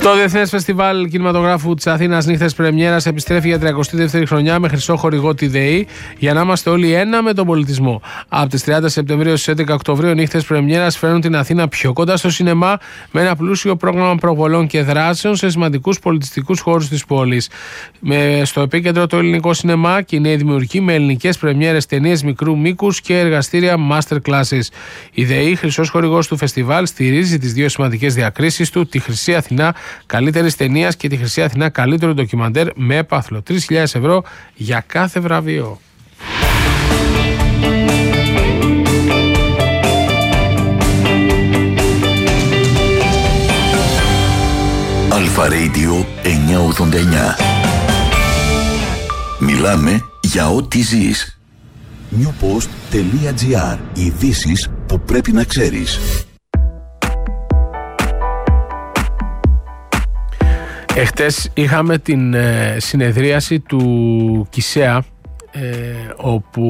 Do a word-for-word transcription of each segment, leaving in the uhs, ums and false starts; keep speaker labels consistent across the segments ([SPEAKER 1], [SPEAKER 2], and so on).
[SPEAKER 1] Το Διεθνές Φεστιβάλ Κινηματογράφου της Αθήνας Νύχτες Πρεμιέρας επιστρέφει για τριακοστή δεύτερη χρονιά με χρυσό χορηγό τη ΔΕΗ για να είμαστε όλοι ένα με τον πολιτισμό. Από τις τριάντα Σεπτεμβρίου στις έντεκα Οκτωβρίου, οι Νύχτες Πρεμιέρας φέρνουν την Αθήνα πιο κοντά στο σινεμά με ένα πλούσιο πρόγραμμα προβολών και δράσεων σε σημαντικούς πολιτιστικούς χώρους της πόλης. Με στο επίκεντρο το ελληνικό σινεμά και οι νέοι δημιουργοί με ελληνικές πρεμιέρες, ταινίες μικρού μήκους και εργαστήρια master classes. Η ΔΕΗ, χρυσός χορηγός του φεστιβάλ, στηρίζει τις δύο σημαντικές διακρίσεις του, τη Χρυσή Αθηνά καλύτερης ταινίας και τη Χρυσή Αθηνά καλύτερο ντοκιμαντέρ με έπαθλο. τρεις χιλιάδες ευρώ για κάθε βραβείο.
[SPEAKER 2] Αλφα Radio εννιακόσια ογδόντα εννιά. Μιλάμε για ό,τι ζεις. newpost.gr. Ειδήσεις που πρέπει να ξέρεις.
[SPEAKER 1] Εχτες είχαμε την ε, συνεδρίαση του ΚΙΣΕΑ, ε, όπου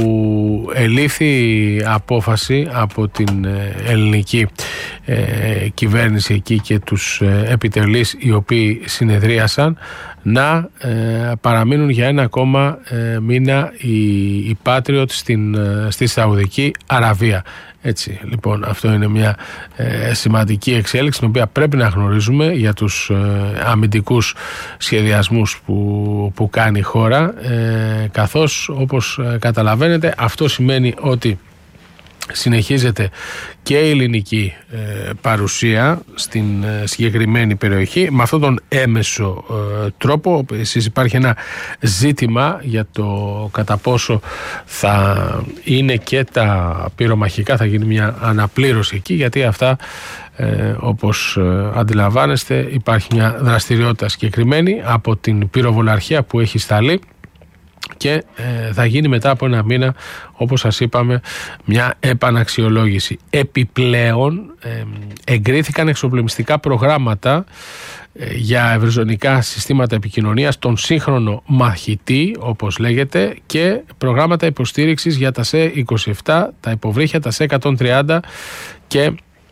[SPEAKER 1] ελήφθη απόφαση από την ε, ελληνική ε, κυβέρνηση εκεί και τους ε, επιτελείς οι οποίοι συνεδρίασαν να ε, παραμείνουν για ένα ακόμα ε, μήνα οι, οι Patriot στην, ε, στη Σαουδική Αραβία. Έτσι, λοιπόν, αυτό είναι μια ε, σημαντική εξέλιξη την οποία πρέπει να γνωρίζουμε για τους ε, αμυντικούς σχεδιασμούς που, που κάνει η χώρα, ε, καθώς όπως ε, καταλαβαίνετε αυτό σημαίνει ότι συνεχίζεται και η ελληνική ε, παρουσία στην ε, συγκεκριμένη περιοχή με αυτόν τον έμεσο ε, τρόπο. Εσείς υπάρχει ένα ζήτημα για το κατά πόσο θα είναι και τα πυρομαχικά, θα γίνει μια αναπλήρωση εκεί, γιατί αυτά ε, όπως ε, αντιλαμβάνεστε υπάρχει μια δραστηριότητα συγκεκριμένη από την πυροβολαρχία που έχει σταλεί και ε, θα γίνει μετά από ένα μήνα, όπως σας είπαμε, μια επαναξιολόγηση. Επιπλέον ε, εγκρίθηκαν εξοπλισμιστικά προγράμματα ε, για ευρυζωνικά συστήματα επικοινωνίας, τον σύγχρονο μαχητή όπως λέγεται, και προγράμματα υποστήριξης για τα ΣΕ είκοσι επτά, τα υποβρύχια, τα ΣΕ εκατόν τριάντα και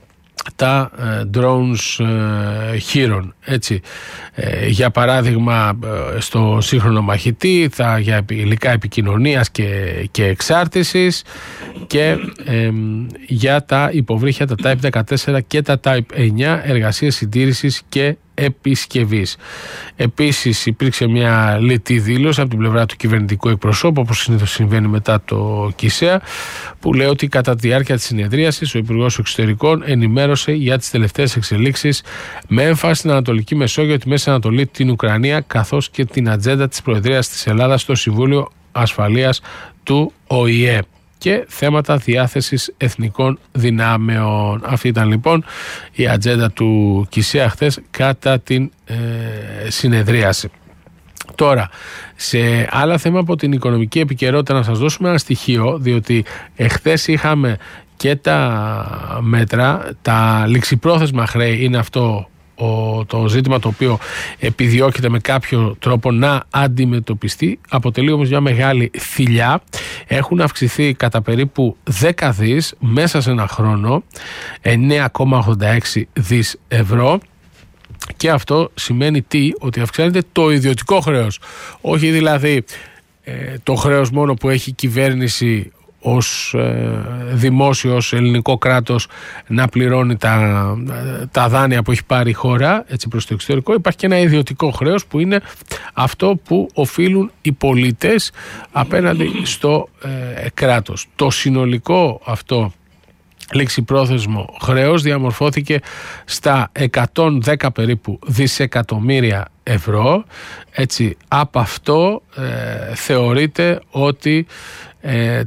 [SPEAKER 1] τα ε, drones ε, χείρων. Έτσι, ε, για παράδειγμα ε, στο σύγχρονο μαχητή θα για υλικά επικοινωνίας και, και εξάρτησης και ε, για τα υποβρύχια, τα Type δεκατέσσερα και τα Type εννιά, εργασίες συντήρησης και επισκευής. Επίσης υπήρξε μια λιτή δήλωση από την πλευρά του κυβερνητικού εκπροσώπου, όπως συνήθως συμβαίνει μετά το ΚΙΣΕΑ, που λέει ότι κατά τη διάρκεια της συνεδρίασης ο Υπουργός Εξωτερικών ενημέρωσε για τις τελευταίες εξελίξεις με έμφαση στην Ανατολική Μεσόγειο, τη Μέση Ανατολή, την Ουκρανία, καθώς και την ατζέντα της Προεδρίας της Ελλάδας στο Συμβούλιο Ασφαλείας του Ο Η Ε και θέματα διάθεσης εθνικών δυνάμεων. Αυτή ήταν λοιπόν η ατζέντα του ΚΙΣΕΑ χθες κατά την ε, συνεδρίαση. Τώρα, σε άλλα θέματα από την οικονομική επικαιρότητα, να σας δώσουμε ένα στοιχείο, διότι εχθές είχαμε και τα μέτρα, τα ληξιπρόθεσμα χρέη είναι αυτό το ζήτημα το οποίο επιδιώκεται με κάποιο τρόπο να αντιμετωπιστεί. Αποτελεί όμως μια μεγάλη θηλιά. Έχουν αυξηθεί κατά περίπου δέκα δις μέσα σε ένα χρόνο, εννέα κόμμα ογδόντα έξι δις ευρώ. Και αυτό σημαίνει τι? Ότι αυξάνεται το ιδιωτικό χρέος. Όχι δηλαδή ε, το χρέος μόνο που έχει η κυβέρνηση ως ε, δημόσιο, ως ελληνικό κράτος να πληρώνει τα, τα δάνεια που έχει πάρει η χώρα έτσι προς το εξωτερικό. Υπάρχει και ένα ιδιωτικό χρέος που είναι αυτό που οφείλουν οι πολίτες απέναντι στο ε, κράτος. Το συνολικό αυτό ληξιπρόθεσμο χρέος διαμορφώθηκε στα εκατόν δέκα περίπου δισεκατομμύρια ευρώ. Έτσι, από αυτό ε, θεωρείται ότι ε,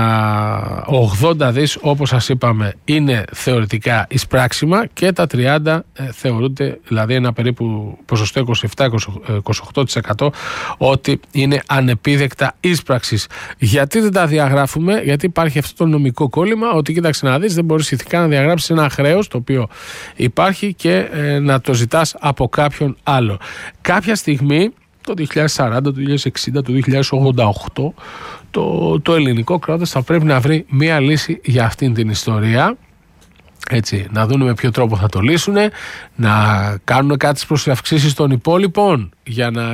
[SPEAKER 1] τα ογδόντα δις, όπως σας είπαμε, είναι θεωρητικά εισπράξιμα και τα τριάντα ε, θεωρούνται, δηλαδή ένα περίπου ποσοστό είκοσι επτά με είκοσι οκτώ τοις εκατό, ότι είναι ανεπίδεκτα εισπράξης. Γιατί δεν τα διαγράφουμε? Γιατί υπάρχει αυτό το νομικό κόλλημα ότι κοίταξε να δεις, δεν μπορείς ηθικά να διαγράψεις ένα χρέος το οποίο υπάρχει και ε, να το ζητάς από κάποιον άλλο. Κάποια στιγμή το δύο χιλιάδες σαράντα, το δύο χιλιάδες εξήντα, το δύο χιλιάδες ογδόντα οκτώ το, το ελληνικό κράτος θα πρέπει να βρει μία λύση για αυτήν την ιστορία Έτσι, να δουν με ποιο τρόπο θα το λύσουν, να κάνουν κάτι προς τις αυξήσεις των υπόλοιπων για να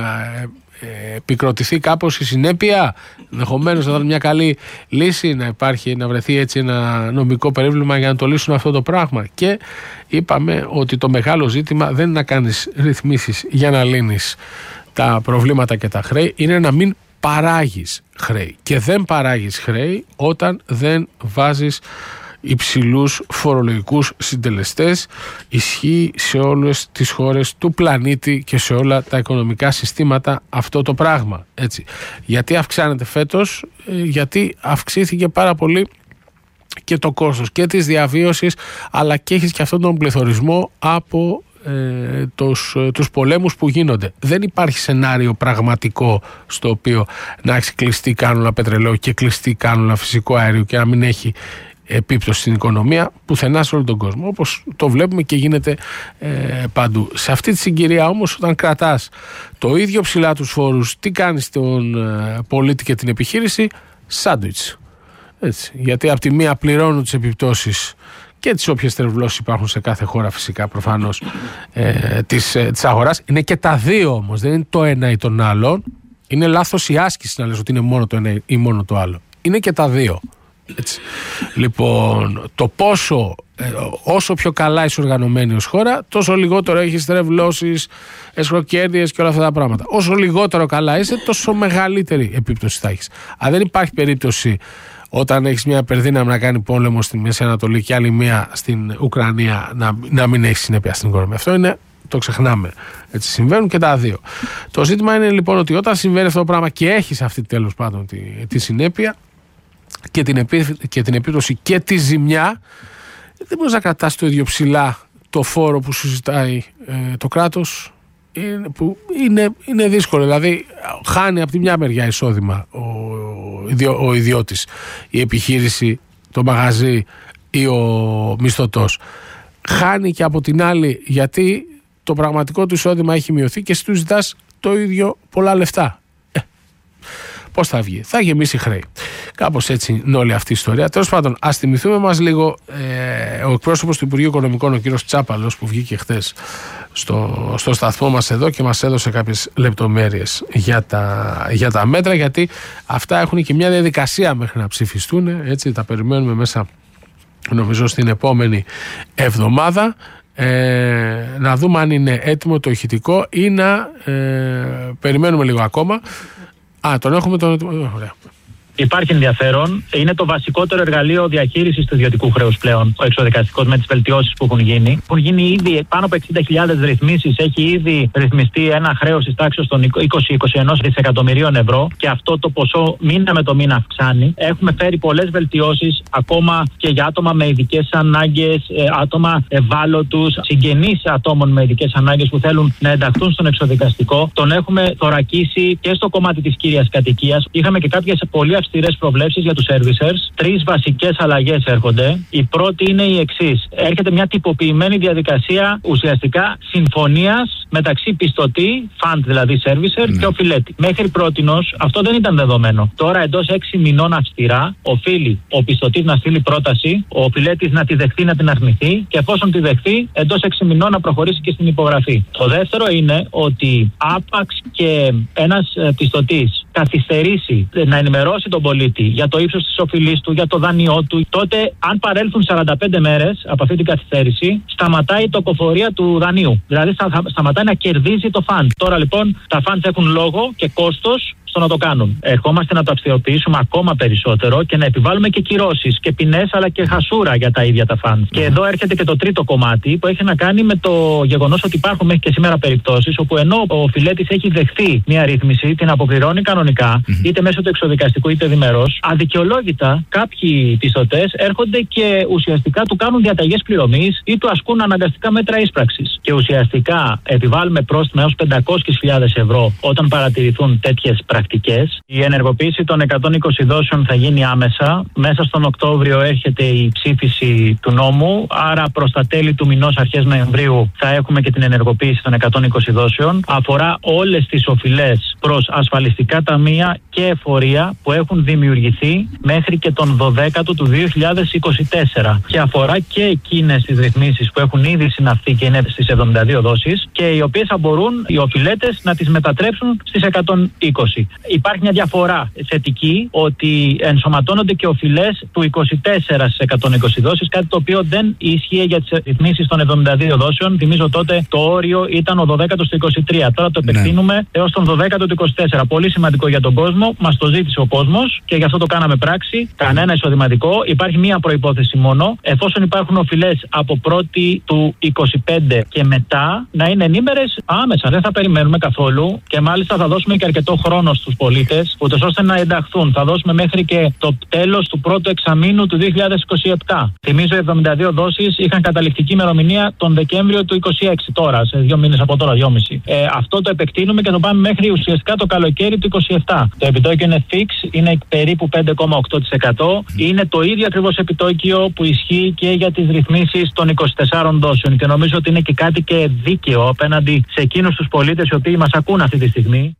[SPEAKER 1] ε, επικροτηθεί κάπως η συνέπεια, ενδεχομένως να δουν μια καλή λύση, να υπάρχει, να βρεθεί έτσι ένα νομικό περίβλημα για να το λύσουν αυτό το πράγμα. Και είπαμε ότι το μεγάλο ζήτημα δεν είναι να κάνεις ρυθμίσεις για να λύνεις τα προβλήματα και τα χρέη, είναι να μην παράγεις χρέη. Και δεν παράγεις χρέη όταν δεν βάζεις υψηλούς φορολογικούς συντελεστές. Ισχύει σε όλες τις χώρες του πλανήτη και σε όλα τα οικονομικά συστήματα αυτό το πράγμα. Έτσι. Γιατί αυξάνεται φέτος? Γιατί αυξήθηκε πάρα πολύ και το κόστος και της διαβίωσης, αλλά και έχεις και αυτόν τον πληθωρισμό από ε, τους, τους πολέμους που γίνονται. Δεν υπάρχει σενάριο πραγματικό στο οποίο να έχει κλειστεί κάνουλα πετρελαίου και κλειστεί κάνουλα φυσικό αέριο και να μην έχει επίπτωση στην οικονομία πουθενά σε όλο τον κόσμο, όπως το βλέπουμε και γίνεται ε, παντού. Σε αυτή τη συγκυρία όμως, όταν κρατάς το ίδιο ψηλά τους φόρους, τι κάνεις τον ε, πολίτη και την επιχείρηση? Σάντουιτς. Έτσι. Γιατί από τη μία πληρώνουν τις επιπτώσεις και τις όποιες τρευλώσεις υπάρχουν σε κάθε χώρα, φυσικά προφανώς, ε, της, ε, της αγοράς. Είναι και τα δύο όμως, δεν είναι το ένα ή τον άλλον. Είναι λάθος η άσκηση να λες ότι είναι μόνο το ένα ή μόνο το άλλο. Είναι και τα δύο. Έτσι. Λοιπόν, το πόσο ε, όσο πιο καλά είσαι οργανωμένη ως χώρα, τόσο λιγότερο έχεις τρευλώσεις, εσχροκέρδειες και όλα αυτά τα πράγματα. Όσο λιγότερο καλά είσαι, τόσο μεγαλύτερη επίπτωση θα έχεις. Αν δεν υπάρχει περίπτωση όταν έχεις μια υπερδύναμη να κάνει πόλεμο στη Μέση Ανατολή και άλλη μια στην Ουκρανία να, να μην έχει συνέπεια στην οικονομία. Αυτό είναι, το ξεχνάμε. Έτσι συμβαίνουν και τα δύο. Το ζήτημα είναι λοιπόν ότι όταν συμβαίνει αυτό το πράγμα και έχεις αυτή τέλος πάντων τη, τη συνέπεια και την, επί, και την επίπτωση και τη ζημιά, δεν μπορείς να κρατάς το ίδιο ψηλά το φόρο που σου ζητάει ε, το κράτος, είναι, που είναι, είναι δύσκολο. Δηλαδή χάνει από τη μια μεριά εισόδημα ο, ο, ιδιω, ο ιδιώτης, η επιχείρηση, το μαγαζί ή ο μισθωτός. Χάνει και από την άλλη γιατί το πραγματικό του εισόδημα έχει μειωθεί και εσύ του ζητάς το ίδιο πολλά λεφτά. Ε, πώς θα βγει? Θα γεμίσει χρέη. Κάπως έτσι είναι όλη αυτή η ιστορία. Τέλος πάντων, ας θυμηθούμε μας λίγο ε, ο εκπρόσωπος του Υπουργείου Οικονομικών, ο κύριος Τσάπαλος, που βγήκε χθες στο, στο σταθμό μας εδώ και μας έδωσε κάποιες λεπτομέρειες για τα, για τα μέτρα, γιατί αυτά έχουν και μια διαδικασία μέχρι να ψηφιστούν. Έτσι, τα περιμένουμε μέσα, νομίζω, στην επόμενη εβδομάδα. Ε, να δούμε αν είναι έτοιμο το ηχητικό ή να ε, περιμένουμε λίγο ακόμα. Α, τον έχουμε τον... Ωραία.
[SPEAKER 3] Υπάρχει ενδιαφέρον. Είναι το βασικότερο εργαλείο διαχείρισης του ιδιωτικού χρέους πλέον, ο εξωδικαστικός, με τις βελτιώσεις που έχουν γίνει. Έχουν γίνει ήδη πάνω από εξήντα χιλιάδες ρυθμίσεις. Έχει ήδη ρυθμιστεί ένα χρέος της τάξης των είκοσι με είκοσι ένα δισεκατομμυρίων ευρώ και αυτό το ποσό μήνα με το μήνα αυξάνει. Έχουμε φέρει πολλές βελτιώσεις ακόμα και για άτομα με ειδικές ανάγκες, άτομα ευάλωτους, συγγενείς ατόμων με ειδικές ανάγκες που θέλουν να ενταχθούν στον εξωδικαστικό. Τον έχουμε θωρακίσει και στο κομμάτι της κύριας κατοικίας. Είχαμε και κάποιες πολύ αυστηρές προβλέψεις για τους servicers. Τρεις βασικές αλλαγές έρχονται. Η πρώτη είναι η εξής. Έρχεται μια τυποποιημένη διαδικασία ουσιαστικά συμφωνίας μεταξύ πιστωτή, fund δηλαδή servicer, ναι, και οφειλέτη. Μέχρι πρότινος αυτό δεν ήταν δεδομένο. Τώρα εντός έξι μηνών αυστηρά οφείλει ο πιστωτής να στείλει πρόταση, ο οφειλέτης να τη δεχθεί, να την αρνηθεί και εφόσον τη δεχθεί εντός έξι μηνών να προχωρήσει και στην υπογραφή. Το δεύτερο είναι ότι άπαξ και ένας πιστωτής καθυστερήσει να ενημερώσει τον πολίτη για το ύψος της οφειλής του, για το δάνειό του, τότε αν παρέλθουν σαράντα πέντε μέρες από αυτή την καθυστέρηση, σταματάει η τοκοφορία του δανείου. Δηλαδή σταματάει να κερδίζει το φαντ. Τώρα λοιπόν τα φαντ έχουν λόγο και κόστος στο να το κάνουν. Ερχόμαστε να το αυστηροποιήσουμε ακόμα περισσότερο και να επιβάλλουμε και κυρώσεις και ποινές αλλά και χασούρα για τα ίδια τα φαντ. Mm. Και εδώ έρχεται και το τρίτο κομμάτι που έχει να κάνει με το γεγονός ότι υπάρχουν μέχρι και σήμερα περιπτώσεις όπου ενώ ο οφειλέτης έχει δεχθεί μια ρύθμιση, την αποπληρώνει κανονικά, mm. είτε μέσω του εξωδικαστικού είτε διμερώς, αδικαιολόγητα κάποιοι πιστωτές έρχονται και ουσιαστικά του κάνουν διαταγές πληρωμής ή του ασκούν αναγκαστικά μέτρα ίσπραξης. Και ουσιαστικά επιβάλλουμε πρόστιμα έως πεντακόσιες χιλιάδες ευρώ όταν παρατηρηθούν τέτοιες πρακτικές. εναλλακτικές. Η ενεργοποίηση των εκατόν είκοσι δόσεων θα γίνει άμεσα. Μέσα στον Οκτώβριο έρχεται η ψήφιση του νόμου, άρα προς τα τέλη του μηνός, αρχές Νοεμβρίου, θα έχουμε και την ενεργοποίηση των εκατόν είκοσι δόσεων. Αφορά όλες τις οφειλές προς ασφαλιστικά ταμεία και εφορία που έχουν δημιουργηθεί μέχρι και τον δωδέκατο του δύο χιλιάδες είκοσι τέσσερα. Και αφορά και εκείνες τις ρυθμίσεις που έχουν ήδη συναυθεί και είναι στις εβδομήντα δύο δόσεις και οι οποίες θα μπορούν οι οφειλέτες να τις μετατρέψουν στις εκατόν είκοσι. Υπάρχει μια διαφορά θετική ότι ενσωματώνονται και οφειλές του είκοσι τέσσερα στις εκατόν είκοσι δόσεις, κάτι το οποίο δεν ίσχυε για τις ρυθμίσεις των εβδομήντα δύο δόσεων. Θυμίζω τότε το όριο ήταν ο δωδέκατος του είκοσι τρία. Τώρα το επεκτείνουμε ναι. έως τον δωδέκατο του είκοσι τέσσερα. Πολύ σημαντικό για τον κόσμο. Μας το ζήτησε ο κόσμος και γι' αυτό το κάναμε πράξη. Κανένα εισοδηματικό. Υπάρχει μία προϋπόθεση μόνο. Εφόσον υπάρχουν οφειλές από πρώτη του είκοσι πέντε και μετά, να είναι ενήμερες άμεσα. Δεν θα περιμένουμε καθόλου και μάλιστα θα δώσουμε και αρκετό χρόνο στους πολίτες, ούτως ώστε να ενταχθούν. Θα δώσουμε μέχρι και το τέλος του πρώτου εξαμήνου του δύο χιλιάδες είκοσι επτά. Θυμίζω, εβδομήντα δύο δόσεις είχαν καταληκτική ημερομηνία τον Δεκέμβριο του είκοσι έξι. Τώρα, σε δύο μήνες από τώρα, δυόμιση. Ε, αυτό το επεκτείνουμε και το πάμε μέχρι ουσιαστικά το καλοκαίρι του είκοσι επτά. Το επιτόκιο είναι fix, είναι περίπου πέντε κόμμα οκτώ τοις εκατό. Είναι το ίδιο ακριβώς επιτόκιο που ισχύει και για τις ρυθμίσεις των είκοσι τεσσάρων δόσεων. Και νομίζω ότι είναι και κάτι και δίκαιο απέναντι σε εκείνους τους πολίτες οι οποίοι μας ακούν αυτή τη στιγμή.